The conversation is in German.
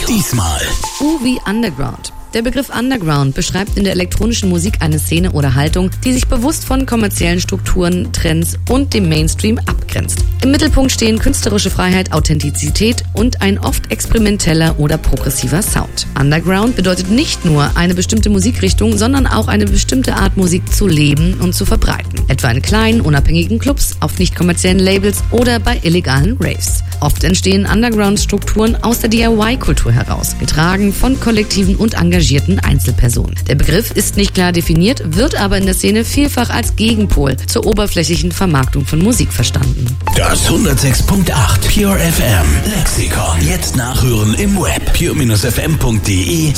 Diesmal. wie Underground. Der Begriff Underground beschreibt in der elektronischen Musik eine Szene oder Haltung, die sich bewusst von kommerziellen Strukturen, Trends und dem Mainstream abgrenzt. Im Mittelpunkt stehen künstlerische Freiheit, Authentizität und ein oft experimenteller oder progressiver Sound. Underground bedeutet nicht nur eine bestimmte Musikrichtung, sondern auch eine bestimmte Art Musik zu leben und zu verbreiten. Etwa in kleinen, unabhängigen Clubs, auf nicht kommerziellen Labels oder bei illegalen Raves. Oft entstehen Underground-Strukturen aus der DIY-Kultur heraus, getragen von kollektiven und engagierten Einzelpersonen. Der Begriff ist nicht klar definiert, wird aber in der Szene vielfach als Gegenpol zur oberflächlichen Vermarktung von Musik verstanden. Das 106.8 Pure FM Lexikon. Jetzt nachhören im Web pure-fm.de